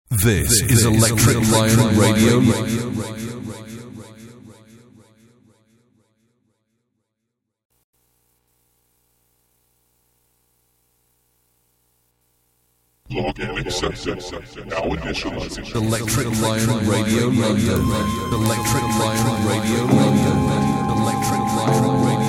This is Electric Lion Radio. Login accepted. Now initializing. Electric Lion Radio London. Electric Lion Radio London. Electric Lion Radio.